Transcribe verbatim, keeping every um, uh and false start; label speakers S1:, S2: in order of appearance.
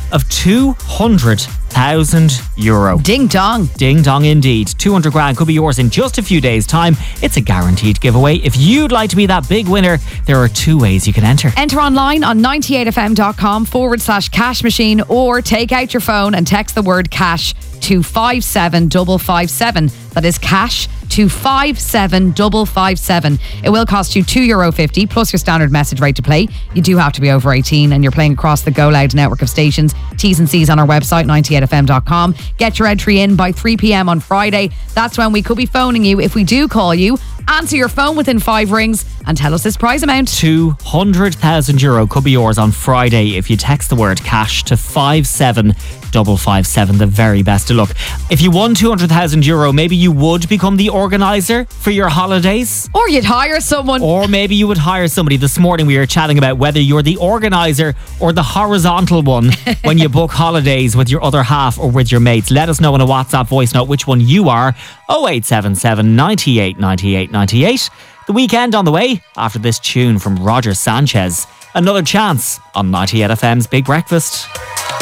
S1: of two hundred thousand euro.
S2: Ding dong.
S1: Ding dong indeed. two hundred grand could be yours in just a few days' time. It's a guaranteed giveaway. If you'd like to be that big winner, there are two ways you can enter.
S2: Enter online on ninety-eight fm.com forward slash cash machine, or take out your phone and text the word cash to five seven five five seven. That is cash to five seven five five seven. It will cost you two euro fifty plus your standard message rate to play. You do have to be over eighteen and you're playing across the Go Loud network of stations. T's and C's on our website, ninety-eight f m dot com. Get your entry in by three p.m. on Friday. That's when we could be phoning you. If we do call you, answer your phone within five rings and tell us this prize amount.
S1: two hundred thousand euro could be yours on Friday if you text the word cash to five seven five five seven. The very best of luck. If you won two hundred thousand euro, maybe you would become the organiser for your holidays.
S2: Or you'd hire someone.
S1: Or maybe you would hire somebody. This morning we were chatting about whether you're the organiser or the horizontal one when you book holidays with your other half or with your mates. Let us know in a WhatsApp voice note which one you are. oh eight seven seven, ninety-eight, ninety-eight, ninety-eight. The weekend on the way after this tune from Roger Sanchez. Another chance on ninety-eight F M's Big Breakfast.